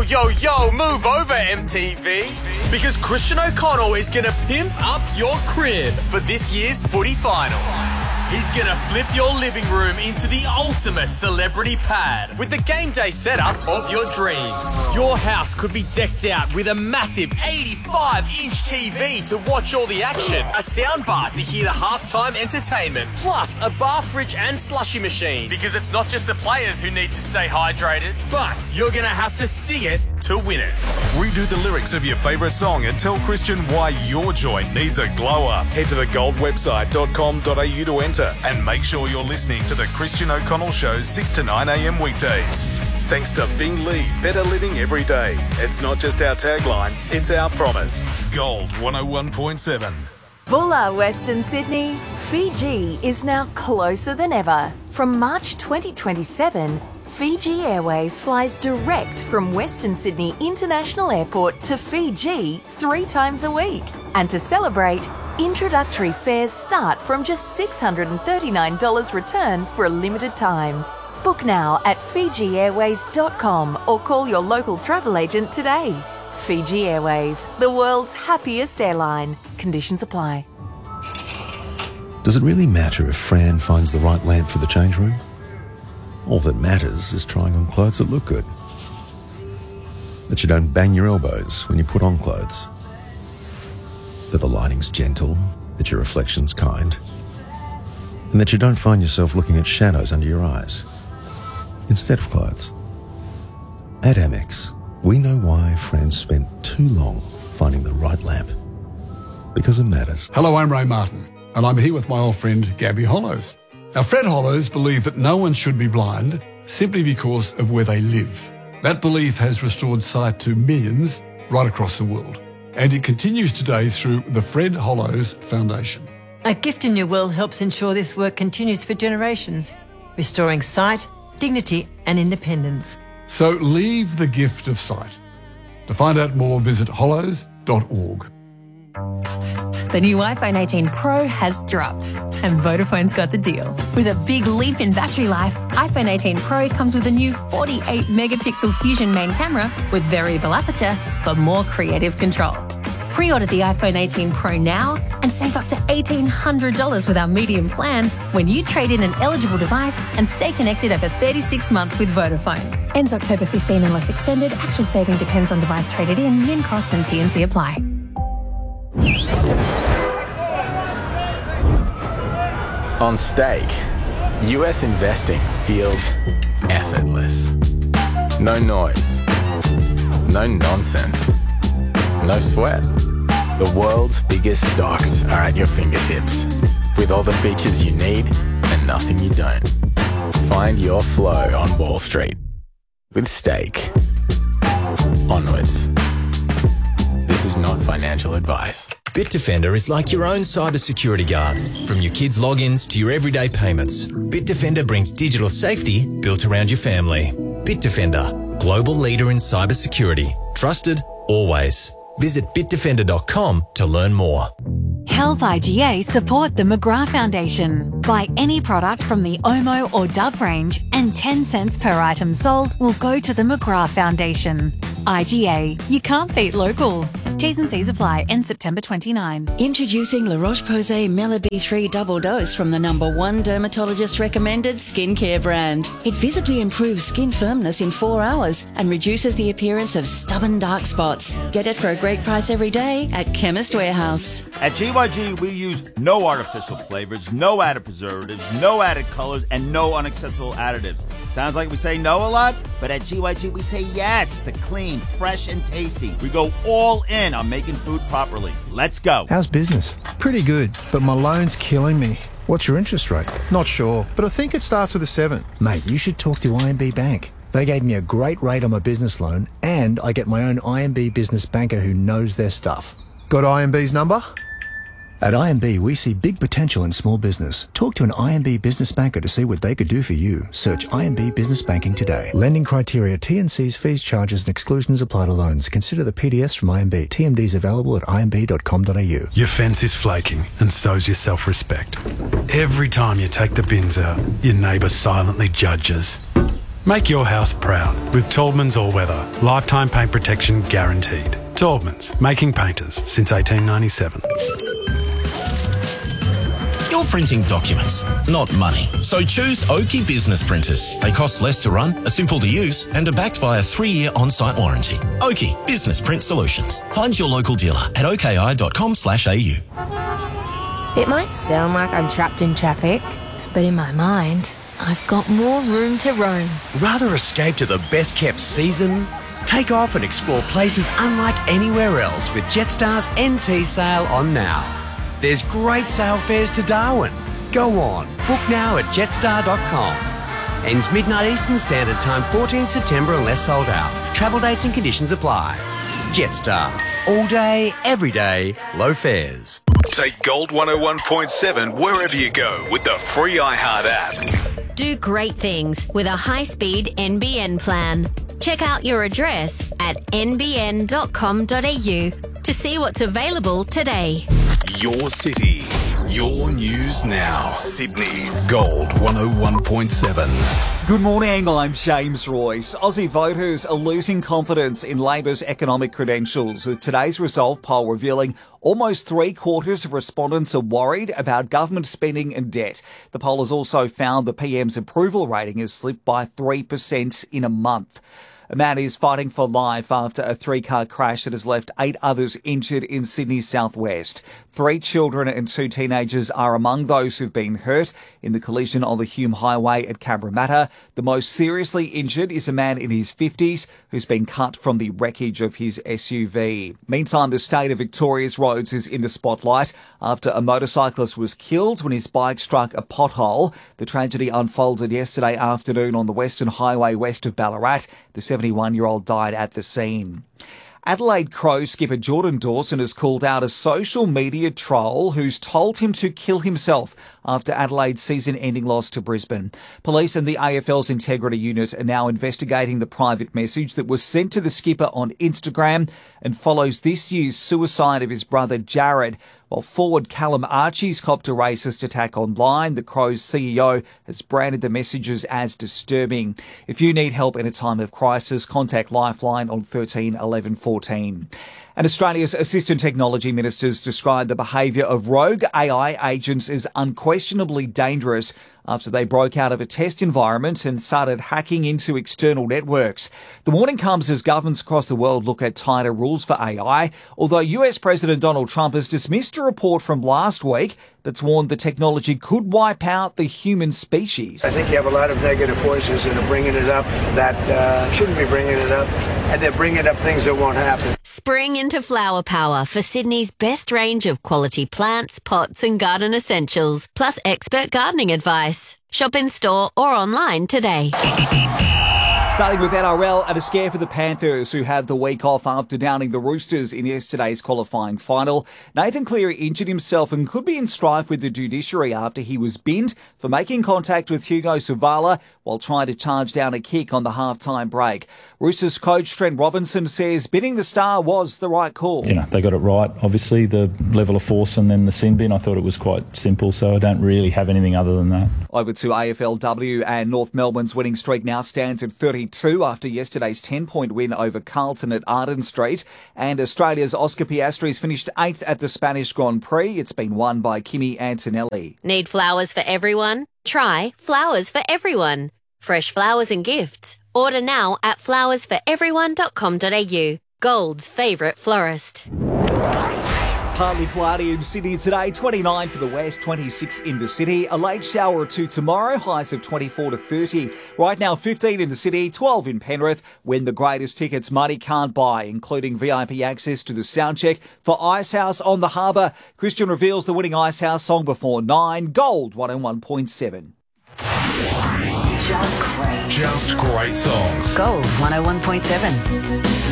Yo, move over, MTV. Because Christian O'Connell is going to pimp up your crib for this year's footy finals. He's going to flip your living room into the ultimate celebrity pad with the game day setup of your dreams. Your house could be decked out with a massive 85-inch TV to watch all the action, a soundbar to hear the halftime entertainment, plus a bar, fridge and slushy machine. Because it's not just the players who need to stay hydrated, but you're going to have to sing it to win it. Redo the lyrics of your favourite song and tell Christian why your joint needs a glow up. Head to thegoldwebsite.com.au to enter and make sure you're listening to the Christian O'Connell Show 6 to 9 a.m. weekdays. Thanks to Bing Lee, better living every day. It's not just our tagline, it's our promise. Gold 101.7. Bulla, Western Sydney. Fiji is now closer than ever. From March 2027, Fiji Airways flies direct from Western Sydney International Airport to Fiji 3 times a week. And to celebrate, introductory fares start from just $639 return for a limited time. Book now at FijiAirways.com or call your local travel agent today. Fiji Airways, the world's happiest airline. Conditions apply. Does it really matter if Fran finds the right lamp for the change room? All that matters is trying on clothes that look good. That you don't bang your elbows when you put on clothes. That the lighting's gentle, that your reflection's kind, and that you don't find yourself looking at shadows under your eyes instead of clothes. At Amex, we know why Fran spent too long finding the right lamp. Because it matters. Hello, I'm Ray Martin, and I'm here with my old friend Gabby Hollows. Now, Fred Hollows believe that no one should be blind simply because of where they live. That belief has restored sight to millions right across the world. And it continues today through the Fred Hollows Foundation. A Gift in Your Will helps ensure this work continues for generations, restoring sight, dignity and independence. So leave the gift of sight. To find out more, visit hollows.org. The new iPhone 18 Pro has dropped, and Vodafone's got the deal. With a big leap in battery life, iPhone 18 Pro comes with a new 48-megapixel Fusion main camera with variable aperture for more creative control. Pre-order the iPhone 18 Pro now and save up to $1,800 with our medium plan when you trade in an eligible device and stay connected over 36 months with Vodafone. Ends October 15 unless extended. Actual saving depends on device traded in. Min cost and T&C apply. On Stake, US investing feels effortless. No noise, no nonsense, no sweat. The world's biggest stocks are at your fingertips, with all the features you need and nothing you don't. Find your flow on Wall Street with Stake. Onwards. This is not financial advice. Bitdefender is like your own cybersecurity guard. From your kids' logins to your everyday payments, Bitdefender brings digital safety built around your family. Bitdefender, global leader in cybersecurity. Trusted, always. Visit bitdefender.com to learn more. Help IGA support the McGrath Foundation. Buy any product from the Omo or Dove range and 10 cents per item sold will go to the McGrath Foundation. IGA, you can't beat local. T's and C's apply. End September 29. Introducing La Roche-Posay Mela B3 Double Dose from the #1 dermatologist recommended skincare brand. It visibly improves skin firmness in 4 hours and reduces the appearance of stubborn dark spots. Get it for a great price every day at Chemist Warehouse. At GYG, we use no artificial flavors, no added preservatives, no added colors, and no unacceptable additives. Sounds like we say no a lot, but at GYG we say yes to clean, fresh, and tasty. We go all in on making food properly. Let's go. How's business? Pretty good, but my loan's killing me. What's your interest rate? Not sure, but I think it starts with a 7. Mate, you should talk to IMB Bank. They gave me a great rate on my business loan, and I get my own IMB business banker who knows their stuff. Got IMB's number? At IMB, we see big potential in small business. Talk to an IMB business banker to see what they could do for you. Search IMB Business Banking today. Lending criteria, T&Cs, fees, charges and exclusions apply to loans. Consider the PDS from IMB. TMDs available at imb.com.au. Your fence is flaking, and so's your self-respect. Every time you take the bins out, your neighbour silently judges. Make your house proud with Taubman's All Weather. Lifetime paint protection guaranteed. Taubman's, making painters since 1897. You're printing documents, not money. So choose Oki Business Printers. They cost less to run, are simple to use, and are backed by a 3-year on-site warranty. Oki Business Print Solutions. Find your local dealer at oki.com.au. It might sound like I'm trapped in traffic, but in my mind, I've got more room to roam. Rather escape to the best-kept season? Take off and explore places unlike anywhere else with Jetstar's NT sale on now. There's great sale fares to Darwin. Go on, book now at jetstar.com. Ends midnight Eastern Standard Time, 14th September unless sold out. Travel dates and conditions apply. Jetstar. All day, every day, low fares. Take Gold 101.7 wherever you go with the free iHeart app. Do great things with a high-speed NBN plan. Check out your address at nbn.com.au to see what's available today. Your city, your news now. Sydney's Gold 101.7. Good morning, I'm James Royce. Aussie voters are losing confidence in Labor's economic credentials, with today's Resolve poll revealing almost 3/4 of respondents are worried about government spending and debt. The poll has also found the PM's approval rating has slipped by 3% in a month. A man is fighting for life after a 3-car crash that has left 8 others injured in Sydney's southwest. 3 children and 2 teenagers are among those who've been hurt in the collision on the Hume Highway at Cabramatta. The most seriously injured is a man in his 50s who's been cut from the wreckage of his SUV. Meantime, the state of Victoria's roads is in the spotlight after a motorcyclist was killed when his bike struck a pothole. The tragedy unfolded yesterday afternoon on the Western Highway west of Ballarat. The 71-year-old died at the scene. Adelaide Crows skipper Jordan Dawson has called out a social media troll who's told him to kill himself after Adelaide's season-ending loss to Brisbane. Police and the AFL's Integrity Unit are now investigating the private message that was sent to the skipper on Instagram and follows this year's suicide of his brother Jared. While forward Callum Archie's copped a racist attack online, the Crows CEO has branded the messages as disturbing. If you need help in a time of crisis, contact Lifeline on 13 11 14. And Australia's Assistant Technology Ministers described the behaviour of rogue AI agents as unquestionably dangerous after they broke out of a test environment and started hacking into external networks. The warning comes as governments across the world look at tighter rules for AI, although US President Donald Trump has dismissed a report from last week that's warned the technology could wipe out the human species. I think you have a lot of negative voices that are bringing it up that shouldn't be bringing it up, and they're bringing up things that won't happen. Spring into flower power for Sydney's best range of quality plants, pots and garden essentials, plus expert gardening advice. Shop in store or online today. Starting with NRL and a scare for the Panthers, who had the week off after downing the Roosters in yesterday's qualifying final. Nathan Cleary injured himself and could be in strife with the judiciary after he was binned for making contact with Hugo Savala while trying to charge down a kick on the half-time break. Roosters coach Trent Robinson says binning the star was the right call. You know, they got it right. Obviously, the level of force and then the sin bin, I thought it was quite simple, so I don't really have anything other than that. Over to AFLW, and North Melbourne's winning streak now stands at 32 after yesterday's 10-point win over Carlton at Arden Street. And Australia's Oscar Piastri's finished 8th at the Spanish Grand Prix. It's been won by Kimi Antonelli. Need flowers for everyone? Try Flowers for Everyone. Fresh flowers and gifts. Order now at flowersforeveryone.com.au. Gold's favourite florist. Partly cloudy in Sydney today, 29 for the west, 26 in the city. A late shower or two tomorrow, highs of 24 to 30. Right now, 15 in the city, 12 in Penrith. Win the greatest tickets money can't buy, including VIP access to the soundcheck for Icehouse on the Harbour. Christian reveals the winning Icehouse song before 9. Gold 101.7. Just great songs. Gold 101.7.